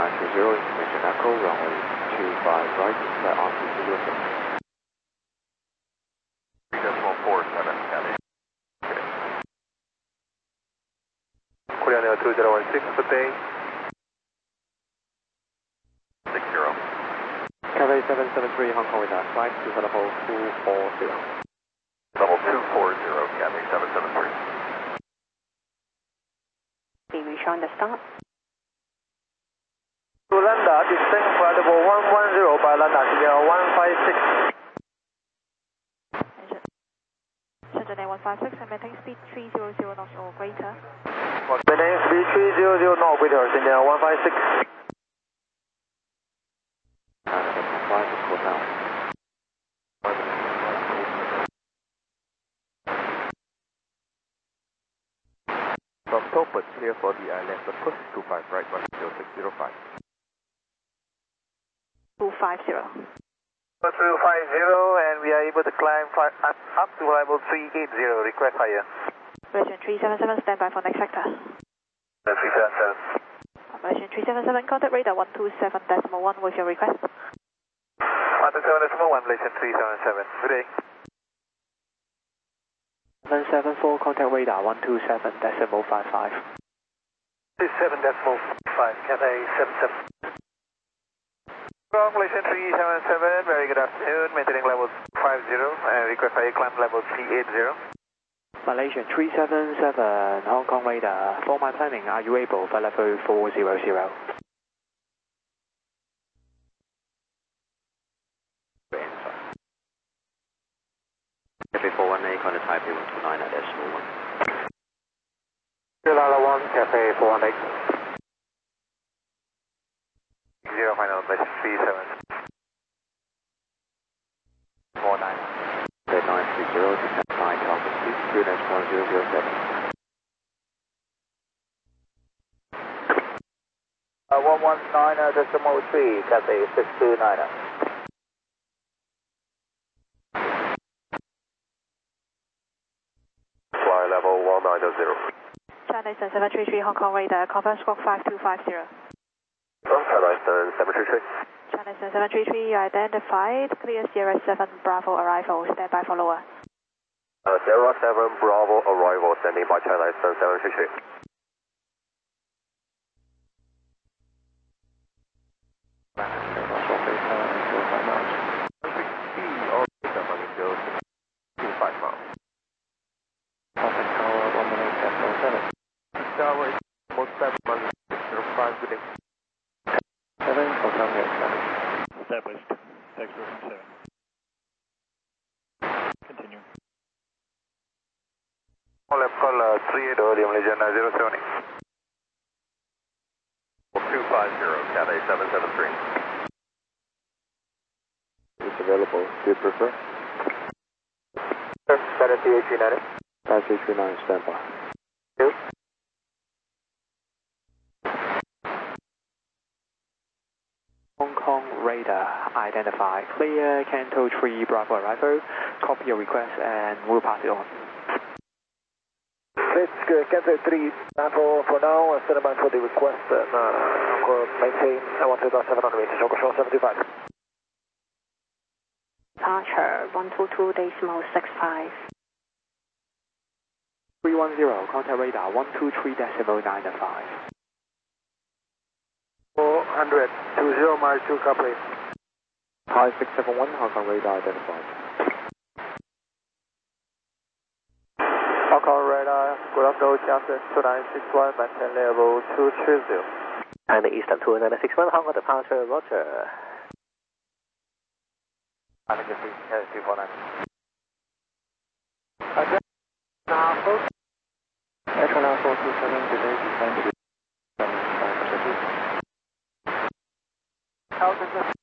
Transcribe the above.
930, information echo, runway 25 right, flight on to 06. 3.47, Cathay. Korean Air 2016, good day. 60. Cathay 773, Hong Kong with that flight to level 240. Level 240, Cathay 773. Reach on the start. To Landa, descend flight level 110 by Landa, signal 156. Center 156 and maintain speed 300 knots or greater. Maintain speed 300 knots or greater, signal 156. From Topaz, clear for the left approach, 25 right, 10605. 250. 250, and we are able to climb up to level 380, request higher. Malaysian 377, stand by for next sector. 377. Malaysian 377, contact radar 127.1 with your request. 127.1, Malaysian 377, good day. 774, contact radar 127.55. 27.5, Cathay 77. From Malaysian 377, very good afternoon, maintaining level 50, request higher climb level 380. Malaysian 377, Hong Kong radar, for my planning, are you able for level 400? Cafe 41A, contact Taipei 129 at decimal 1. Lala 1, Cafe 418. 0 final, Malaysian 37. 49. 930, descend 9,000 feet, QNH 1007. 119 decimal 3, Cathay 629. Fly level 190. China 733, Hong Kong radar, confirm squawk 5250. China 733. China 733, identified, clear Sierra 7 Bravo arrival, stand by for lower. Sierra 7 Bravo arrival, standing by China 733. Tower is almost 705, good day. 7, confirm yes, Established. Text 7. Continue. Left call 380, Malaysian 070. 250, Cathay 773. It's available. Do you prefer? Better CH39. 5339, stand by. 2. Hong Kong radar identified. Clear Canto 3 Bravo arrival. Copy your request and we'll pass it on. Let's Cathay 3 Bravo for now, stand by for the request and maintain 12700 meters, short 75. Departure 122.65. 310, contact radar 123.95. 400, 20 miles to Capri. Hi 671, Hong Kong radar identified. Hong Kong radar, good afternoon, Johnson 2961, maintain level 230. And Eastern 2961, Hong Kong departure, roger. I think it's 249. Metro 427, today descend to 75%. How does